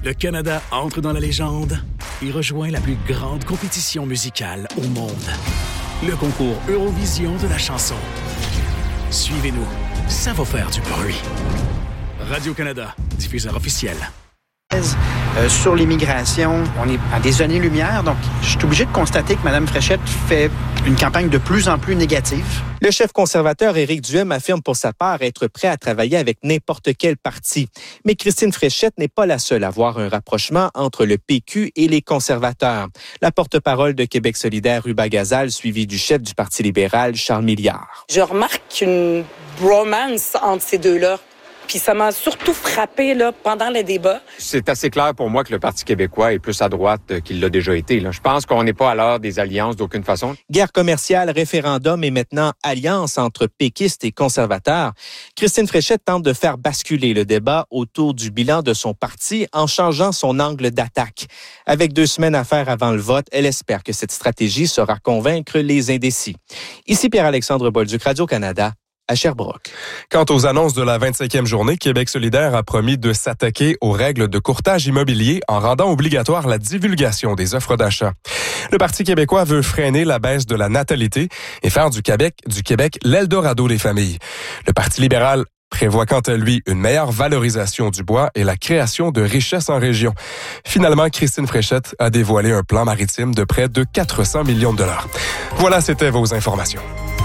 Le Canada entre dans la légende et rejoint la plus grande compétition musicale au monde. Le concours Eurovision de la chanson. Suivez-nous, ça va faire du bruit. Radio-Canada, diffuseur officiel. Sur l'immigration, on est à des années-lumière, donc je suis obligé de constater que Mme Fréchette fait une campagne de plus en plus négative. Le chef conservateur Éric Duhem affirme pour sa part être prêt à travailler avec n'importe quel parti. Mais Christine Fréchette n'est pas la seule à voir un rapprochement entre le PQ et les conservateurs. La porte-parole de Québec solidaire, Ruba Gazal, suivie du chef du Parti libéral, Charles Milliard. Je remarque une bromance entre ces deux-là. Puis ça m'a surtout frappé là, pendant le débat. C'est assez clair pour moi que le Parti québécois est plus à droite qu'il l'a déjà été. Là. Je pense qu'on n'est pas à l'heure des alliances d'aucune façon. Guerre commerciale, référendum et maintenant alliance entre péquistes et conservateurs. Christine Fréchette tente de faire basculer le débat autour du bilan de son parti en changeant son angle d'attaque. Avec 2 semaines à faire avant le vote, elle espère que cette stratégie saura convaincre les indécis. Ici Pierre-Alexandre Bolduc, Radio-Canada. À Sherbrooke. Quant aux annonces de la 25e journée, Québec solidaire a promis de s'attaquer aux règles de courtage immobilier en rendant obligatoire la divulgation des offres d'achat. Le Parti québécois veut freiner la baisse de la natalité et faire du Québec l'Eldorado des familles. Le Parti libéral prévoit quant à lui une meilleure valorisation du bois et la création de richesses en région. Finalement, Christine Fréchette a dévoilé un plan maritime de près de 400 millions de dollars. Voilà, c'était vos informations.